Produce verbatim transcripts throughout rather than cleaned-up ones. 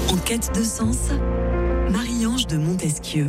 En quête de sens, Marie-Ange de Montesquieu.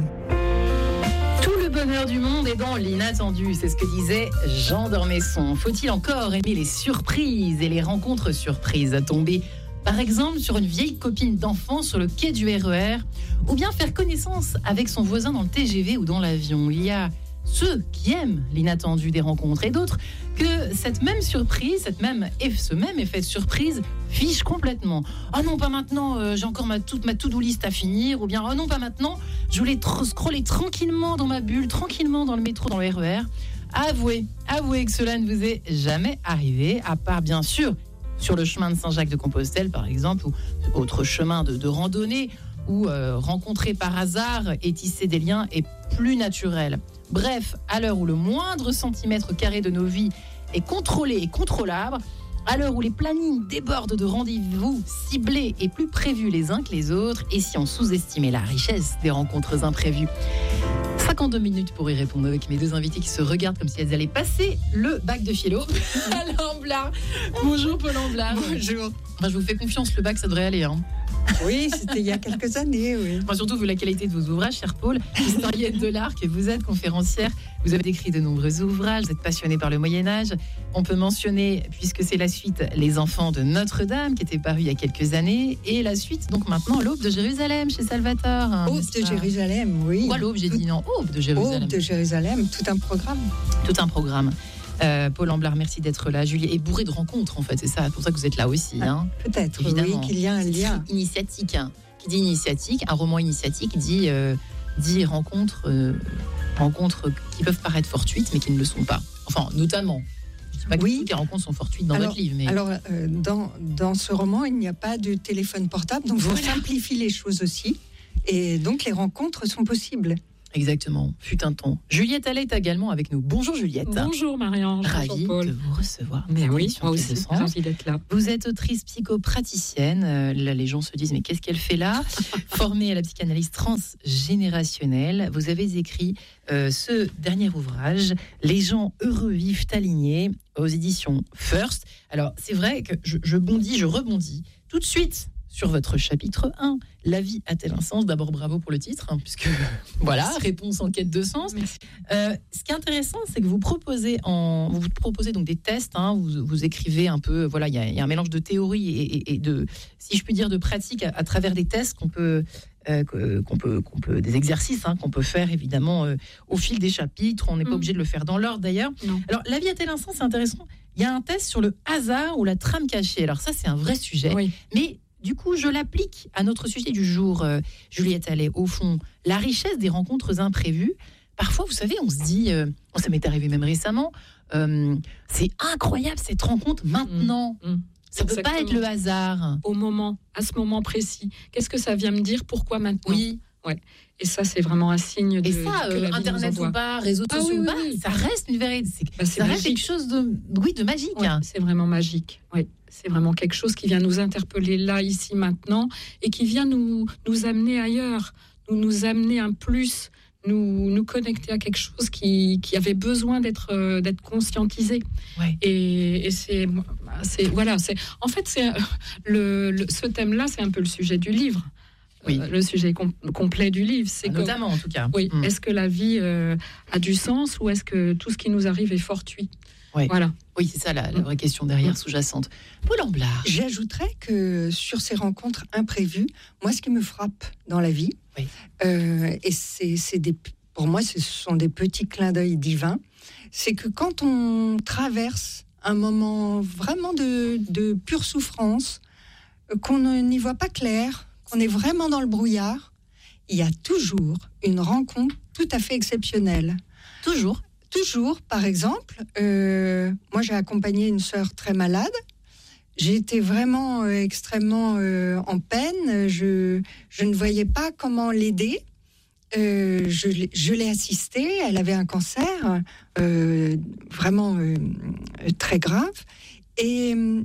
Tout le bonheur du monde est dans l'inattendu, c'est ce que disait Jean d'Ormesson. Faut-il encore aimer les surprises et les rencontres surprises? Tomber par exemple sur une vieille copine d'enfance sur le quai du R E R, ou bien faire connaissance avec son voisin dans le T G V ou dans l'avion. Il y a ceux qui aiment l'inattendu des rencontres et d'autres que cette même surprise, cette même, ce même effet de surprise fiche complètement. Oh non, pas maintenant, euh, j'ai encore ma, toute ma to-do list à finir. Ou bien, oh non, pas maintenant, je voulais tr- scroller tranquillement dans ma bulle, tranquillement dans le métro, dans le R E R. Avouez, avouez que cela ne vous est jamais arrivé, à part bien sûr sur le chemin de Saint-Jacques-de-Compostelle, par exemple, ou autre chemin de, de randonnée, où euh, rencontrer par hasard et tisser des liens est plus naturel. Bref, à l'heure où le moindre centimètre carré de nos vies est contrôlé et contrôlable, à l'heure où les plannings débordent de rendez-vous ciblés et plus prévus les uns que les autres, et si on sous-estimait la richesse des rencontres imprévues. cinquante-deux minutes pour y répondre avec mes deux invités qui se regardent comme si elles allaient passer le bac de philo. Alain Blard. Bonjour Paul Amblard. Bonjour. Enfin, je vous fais confiance, le bac ça devrait aller. Hein. Oui, c'était il y a quelques années, oui. Enfin, surtout vu la qualité de vos ouvrages, cher Paul, historienne de l'art que vous êtes, conférencière. Vous avez écrit de nombreux ouvrages, vous êtes passionné par le Moyen-Âge. On peut mentionner, puisque c'est la suite, Les Enfants de Notre-Dame, qui était paru il y a quelques années, et la suite, donc maintenant, L'Aube de Jérusalem, chez Salvatore. Hein, Aube de Jérusalem, oui. Pourquoi l'Aube, j'ai dit non, Aube de Jérusalem. Aube de Jérusalem, tout un programme. Tout un programme. Euh, Paul Amblard, merci d'être là. Julie est bourrée de rencontres, en fait, c'est ça, pour ça que vous êtes là aussi. Hein. Peut-être, évidemment. Oui, qu'il y a un lien. Initiatique, hein. Qui dit initiatique, un roman initiatique dit, euh, dit rencontres, euh, rencontres qui peuvent paraître fortuites, mais qui ne le sont pas. Enfin, notamment. Je ne dis pas que oui. toutes les rencontres sont fortuites dans alors, votre livre. Mais... Alors, euh, dans, dans ce roman, il n'y a pas de téléphone portable, donc voilà. On simplifie les choses aussi. Et donc, les rencontres sont possibles. Exactement, fut un temps. Juliette Allais est également avec nous. Bonjour Juliette. Bonjour Marie-Ange. Ravie Paul. de vous recevoir. Mais oui, moi aussi, ravie d'être là. Vous êtes autrice psychopraticienne. Euh, là, les gens se disent, mais qu'est-ce qu'elle fait là? Formée à la psychanalyse transgénérationnelle. Vous avez écrit euh, ce dernier ouvrage, Les gens heureux vivent alignés, aux éditions First. Alors, c'est vrai que je, je bondis, je rebondis tout de suite sur votre chapitre un, La vie a-t-elle un sens? D'abord, bravo pour le titre, hein, puisque voilà, réponse en quête de sens. Euh, ce qui est intéressant, c'est que vous proposez, en, vous proposez donc des tests, hein, vous, vous écrivez un peu, voilà, il y, y a un mélange de théorie et, et, et de, si je puis dire, de pratique à, à travers des tests qu'on peut, euh, qu'on peut, qu'on peut, des exercices hein, qu'on peut faire évidemment euh, au fil des chapitres. On n'est pas mmh. obligé de le faire dans l'ordre d'ailleurs. Non. Alors, La vie a-t-elle un sens? C'est intéressant. Il y a un test sur le hasard ou la trame cachée. Alors ça, c'est un vrai sujet, oui. mais du coup, je l'applique à notre sujet du jour, euh, Juliette Allais. Au fond, la richesse des rencontres imprévues. Parfois, vous savez, on se dit, euh, ça m'est arrivé même récemment, euh, c'est incroyable cette rencontre maintenant. Mmh, mmh. Ça ne peut pas être le hasard. Au moment, à ce moment précis. Qu'est-ce que ça vient me dire? Pourquoi maintenant? Oui. Ouais. Et ça, c'est vraiment un signe de. Et ça, euh, Internet ou pas, réseaux sociaux ah, oui, ou pas, oui, oui. ça reste une vérité. C'est, bah, c'est ça reste quelque chose de, oui, de magique. Ouais, c'est vraiment magique. Oui. C'est vraiment quelque chose qui vient nous interpeller là, ici, maintenant, et qui vient nous, nous amener ailleurs, nous, nous amener un plus, nous, nous connecter à quelque chose qui, qui avait besoin d'être, euh, d'être conscientisé. Ouais. Et, et c'est, c'est, voilà, c'est, en fait, c'est, le, le, ce thème-là, c'est un peu le sujet du livre. Oui. Euh, le sujet com- complet du livre. C'est ah, notamment, en tout cas. Oui. Mmh. Est-ce que la vie euh, a du sens ou est-ce que tout ce qui nous arrive est fortuit? Oui. Voilà. Oui, c'est ça la, la vraie question derrière, mmh. sous-jacente. Paul Amblard. J'ajouterais que sur ces rencontres imprévues, moi, ce qui me frappe dans la vie, oui. euh, et c'est, c'est des, pour moi, ce sont des petits clins d'œil divins, c'est que quand on traverse un moment vraiment de, de pure souffrance, qu'on n'y voit pas clair, qu'on est vraiment dans le brouillard, il y a toujours une rencontre tout à fait exceptionnelle. Toujours. Toujours, par exemple, euh, moi j'ai accompagné une sœur très malade. J'ai été vraiment euh, extrêmement euh, en peine. Je, je ne voyais pas comment l'aider. Euh, je, je l'ai assistée. Elle avait un cancer euh, vraiment euh, très grave. Et euh,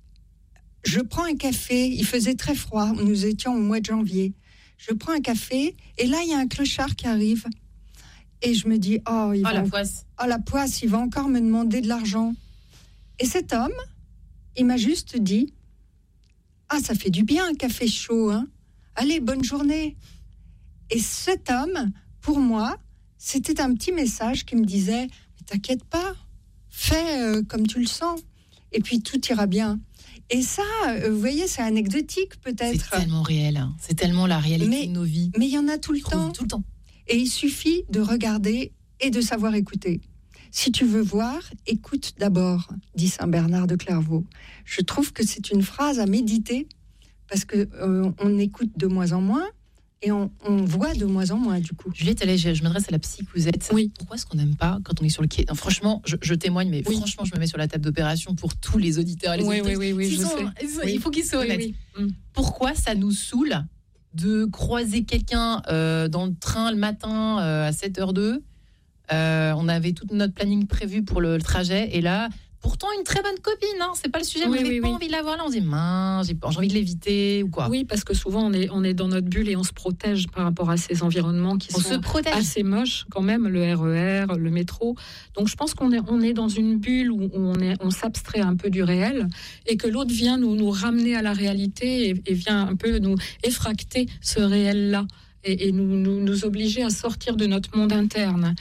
je prends un café. Il faisait très froid. Nous étions au mois de janvier. Je prends un café et là il y a un clochard qui arrive. Et je me dis, oh, il oh, va la en... poisse. oh la poisse, il va encore me demander de l'argent. Et cet homme, il m'a juste dit, ah, ça fait du bien un café chaud, hein. allez, bonne journée. Et cet homme, pour moi, c'était un petit message qui me disait, mais t'inquiète pas, fais euh, comme tu le sens, et puis tout ira bien. Et ça, euh, vous voyez, c'est anecdotique peut-être. C'est tellement réel, hein. C'est tellement la réalité mais, de nos vies. Mais il y en a tout le temps. Tout le temps. Et il suffit de regarder et de savoir écouter. Si tu veux voir, écoute d'abord, dit Saint Bernard de Clairvaux. Je trouve que c'est une phrase à méditer parce que euh, on écoute de moins en moins et on, on voit de moins en moins du coup. Juliette, allez, je, je m'adresse à la psy que vous êtes. Oui. Pourquoi est-ce qu'on n'aime pas quand on est sur le quai? Non, franchement, je, je témoigne, mais Oui. franchement, je me mets sur la table d'opération pour tous les auditeurs et les Oui, auditrices. oui, oui, oui, Ils je sont- sais. ils sont- Oui. Il faut qu'ils soient Oui, honnêtes. oui. Mm. Pourquoi ça nous saoule de croiser quelqu'un euh, dans le train le matin euh, à sept heures deux? Euh, on avait tout notre planning prévu pour le, le trajet et là, pourtant une très bonne copine, hein, c'est pas le sujet, Oui, mais on n'avait oui, pas oui. envie de la voir là, on se dit mince, j'ai, j'ai envie de l'éviter ou quoi. Oui, parce que souvent on est, on est dans notre bulle et on se protège par rapport à ces environnements qui On sont se protège. assez moches quand même, le R E R, le métro. Donc je pense qu'on est, on est dans une bulle où on, est, on s'abstrait un peu du réel et que l'autre vient nous, nous ramener à la réalité et, et vient un peu nous effracter ce réel-là et, et nous, nous, nous obliger à sortir de notre monde interne.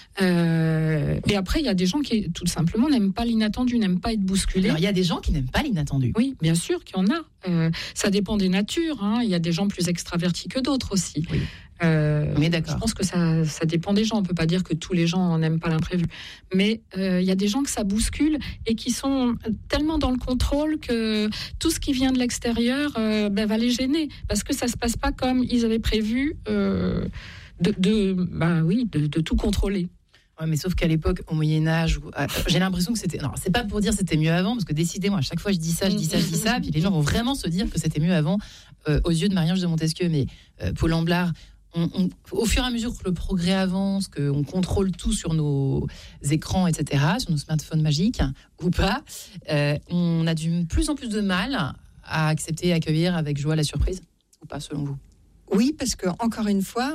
Euh, et après, il y a des gens qui, tout simplement, n'aiment pas l'inattendu, n'aiment pas être bousculés. Alors il y a des gens qui n'aiment pas l'inattendu. Oui, bien sûr qu'il y en a. Euh, ça dépend des natures. Hein. Il y a des gens plus extravertis que d'autres aussi. Oui. Euh, On est d'accord. Je pense que ça, ça dépend des gens. On ne peut pas dire que tous les gens n'aiment pas l'imprévu. Mais euh, il y a des gens que ça bouscule et qui sont tellement dans le contrôle que tout ce qui vient de l'extérieur euh, ben, va les gêner. Parce que ça ne se passe pas comme ils avaient prévu euh, de, de, bah, oui, de, de tout contrôler. Ouais, mais sauf qu'à l'époque, au Moyen-Âge, où, euh, j'ai l'impression que c'était. Non, c'est pas pour dire c'était mieux avant, parce que décidément, à chaque fois je dis ça, je dis ça, je dis ça, puis les gens vont vraiment se dire que c'était mieux avant euh, aux yeux de Marie-Ange de Montesquieu. Mais euh, Paul Amblard, on, on, au fur et à mesure que le progrès avance, qu'on contrôle tout sur nos écrans, et cetera, sur nos smartphones magiques, ou pas, euh, on a de plus en plus de mal à accepter et accueillir avec joie la surprise, ou pas, selon vous? Oui, parce que encore une fois,